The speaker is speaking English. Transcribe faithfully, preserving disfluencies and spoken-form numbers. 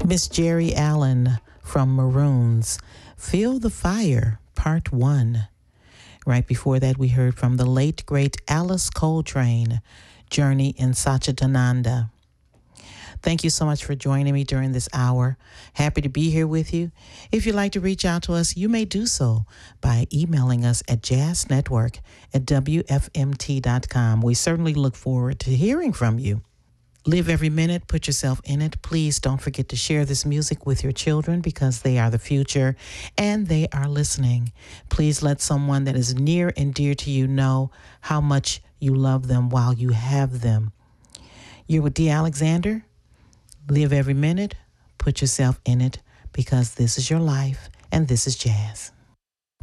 Miss Jerry Allen from Maroons, Feel the Fire, Part one. Right before that, we heard from the late, great Alice Coltrane, Journey in Satchidananda. Thank you so much for joining me during this hour. Happy to be here with you. If you'd like to reach out to us, you may do so by emailing us at jazznetwork at w f m t dot com. We certainly look forward to hearing from you. Live every minute, put yourself in it. Please don't forget to share this music with your children because they are the future and they are listening. Please let someone that is near and dear to you know how much you love them while you have them. You're with Dee Alexander. Live every minute, put yourself in it because this is your life and this is jazz.